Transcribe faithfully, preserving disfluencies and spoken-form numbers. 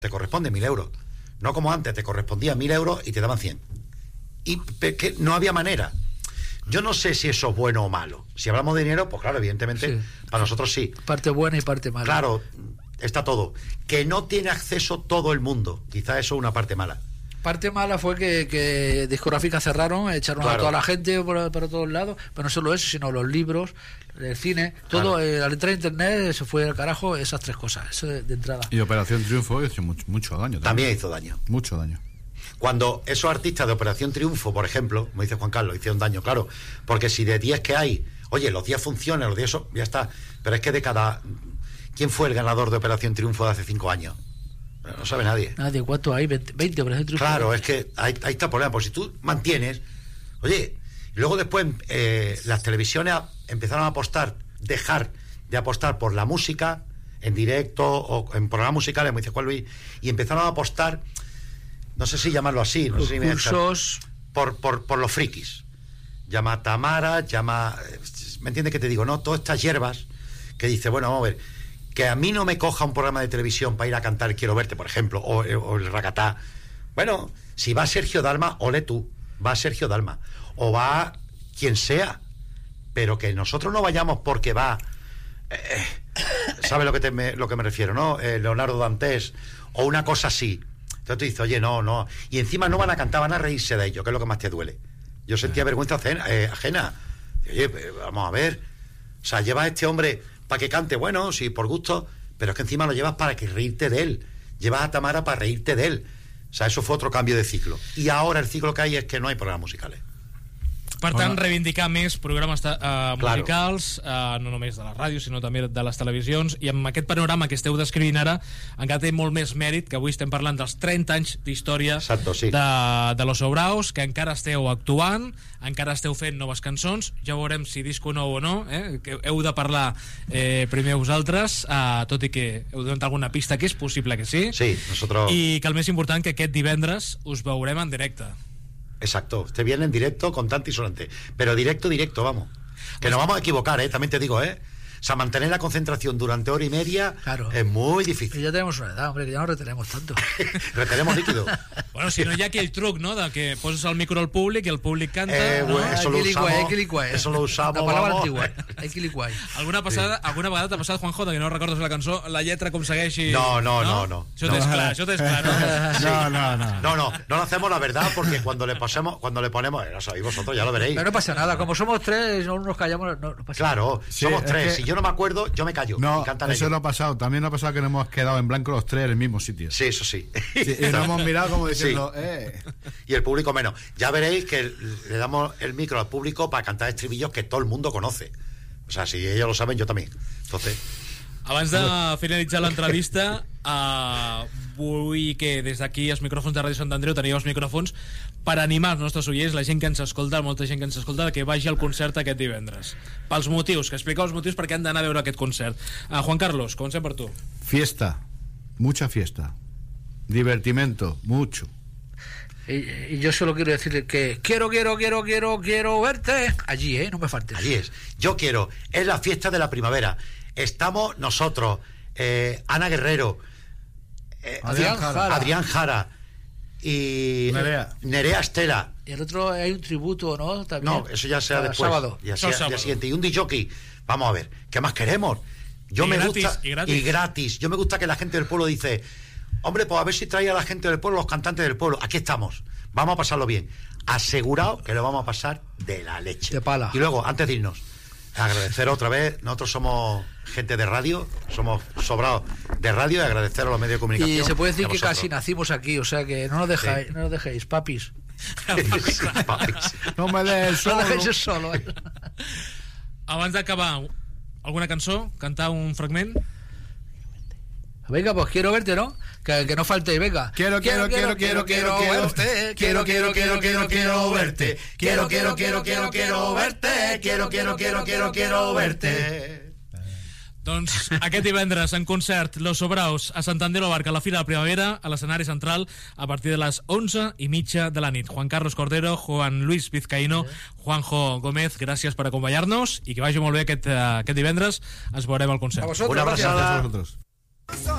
te corresponde mil euros. No como antes, te correspondía mil euros y te daban cien. Y que no había manera. Yo no sé si eso es bueno o malo. Si hablamos de dinero, pues claro, evidentemente, sí, para nosotros sí. Parte buena y parte mala. Claro, está todo. Que no tiene acceso todo el mundo. Quizá eso es una parte mala. Parte mala fue que, que discográficas cerraron, echaron claro. a toda la gente por, por todos lados, pero no solo eso, sino los libros, el cine, todo, claro. eh, al entrar a internet se fue al carajo, esas tres cosas, eso de, de entrada. Y Operación Triunfo hizo mucho, mucho daño. También. también hizo daño. Mucho daño. Cuando esos artistas de Operación Triunfo, por ejemplo, como dice Juan Carlos, hicieron daño, claro, porque si de diez que hay, oye, los diez funcionan, los diez eso, ya está, pero es que de cada... ¿Quién fue el ganador de Operación Triunfo de hace cinco años? No sabe nadie. Nadie, ¿cuánto hay? veinte, Operación Triunfo. Claro, es que ahí, ahí está el problema, porque si tú mantienes, oye, luego después eh, las televisiones empezaron a apostar, dejar de apostar por la música, en directo o en programas musicales, como dice Juan Luis, y empezaron a apostar, no sé si llamarlo así, no los sé si cursos me por, por, por los frikis. Llama a Tamara, llama, ¿me entiendes qué te digo? No, todas estas hierbas que dice, bueno, vamos a ver, que a mí no me coja un programa de televisión para ir a cantar Quiero Verte, por ejemplo, o, o el Racatá. Bueno, si va Sergio Dalma, ole tú, va Sergio Dalma, o va quien sea, pero que nosotros no vayamos porque va, eh, ¿sabes lo que te me, lo que me refiero, no? Eh, Leonardo Dantes, o una cosa así. Entonces tú dices, oye, no, no, y encima no van a cantar, van a reírse de ello, que es lo que más te duele. Yo sentía vergüenza ajena, eh, ajena. Oye, vamos a ver, o sea, lleva a este hombre para que cante, bueno, sí, por gusto, pero es que encima lo llevas para que reírte de él, llevas a Tamara para reírte de él, o sea, eso fue otro cambio de ciclo, y ahora el ciclo que hay es que no hay programas musicales. Per tant, reivindicar més programes uh, musicals, claro. uh, no només de la ràdio, sinó també de les televisions, i amb aquest panorama que esteu descrivint ara, encara té molt més mèrit, que avui estem parlant dels trenta anys d'història sí. de, de Los Sobraos, que encara esteu actuant, encara esteu fent noves cançons, ja veurem si disco nou o no, eh? Que heu de parlar eh, primer vosaltres, uh, tot i que heu donat alguna pista que és possible que sí, sí nosotros... i que el més important que aquest divendres us veurem en directe. Exacto, este viene en directo con Tanti Solante, pero directo, directo, vamos. Que nos vamos a equivocar, ¿eh? También te digo, ¿eh? O sea, mantener la concentración durante hora y media claro. es muy difícil. Y ya tenemos una edad, hombre, que ya no retenemos tanto. Retenemos líquido. Bueno, si no hi ha aquell truc, no?, de que poses el micro al públic i el públic canta. Eh, no? Bueno, eso, lo usamos, eh. eso lo usamos. La palabra antigua, eh. Alguna, passada, sí. alguna vegada t'ha passat, Juanjo, que no recordes la cançó, la lletra com segueixi... No, no, no, no. no. Això t'és no. clar, això t'és clar, no? Sí. No, no, no. No, no, no lo hacemos la verdad, porque cuando le pasemos, cuando le ponemos, eh, lo sabéis vosotros, ya lo veréis. Pero no pasa nada, como somos tres, no nos callamos, no, no pasa claro, nada. Sí, somos tres, que... si yo no me acuerdo, yo me callo. No, eso ellos. No ha pasado. También no ha pasado que nos hemos quedado en blanco los tres en el mismo sitio. Sí, eso sí. sí y nos hemos mirado como diciendo, sí. eh. Y el público menos. Ya veréis que le damos el micro al público para cantar estribillos que todo el mundo conoce. O sea, si ellos lo saben, yo también. Entonces... Abans de finalitzar l'entrevista, uh, vull que des d'aquí els micròfons de Ràdio Sant Andreu teniu els micròfons per animar els nostres oients, la gent que ens escolta, molta gent que ens escolta, que vagi al concert aquest divendres. Pels motius, que expliqueu els motius perquè han d'anar a veure aquest concert. Uh, Juan Carlos, comencem per tu. Fiesta, mucha fiesta. Divertimento, mucho. Y, y yo solo quiero decirle que quiero, quiero, quiero, quiero, quiero verte allí, ¿eh? No me faltes. Allí es. Yo quiero. Es la fiesta de la primavera. Estamos nosotros, eh, Ana Guerrero, eh, Adrián, Jara. Adrián Jara y Nerea. Nerea Estela. Y el otro hay un tributo, ¿no? También. No, eso ya será Cada después. Sábado. Ya sea, sábado. Día siguiente. Y un disjockey. Vamos a ver, ¿qué más queremos? Yo y me gratis, gusta y gratis. y gratis. Yo me gusta que la gente del pueblo dice, hombre, pues a ver si trae a la gente del pueblo, los cantantes del pueblo. Aquí estamos. Vamos a pasarlo bien. Asegurado que lo vamos a pasar de la leche. De pala. Y luego, antes de irnos, agradecer otra vez, nosotros somos gente de radio, somos sobrados de radio, y agradecer a los medios de comunicación. Y se puede decir que casi nacimos aquí, o sea que no nos dejáis, sí. no nos dejéis, papis. papis. No me dejes solo. No dejéis solo. Abans d'acabar, alguna cançó? Cantar un fragment? Venga, pues quiero verte, ¿no? Que, que no falte, venga. Quiero, quiero, quiero, quiero, quiero, quiero verte. Quiero, quiero, quiero, quiero, quiero verte. Quiero, quiero, quiero, quiero, quiero verte. Quiero, quiero, quiero, quiero, quiero verte. Doncs aquest divendres en concert Los Sobraos a Sant Andreu Barca a la Fira de la Primavera a l'escenari central a partir de les onze i mitja de la nit. Juan Carlos Cordero, Juan Luis Vizcaíno, Juanjo Gómez, gràcies per acompanyar-nos i que vagi molt bé aquest, aquest divendres. Ens veurem al concert. A vosotros, una abraçada. Gracias a vosotros.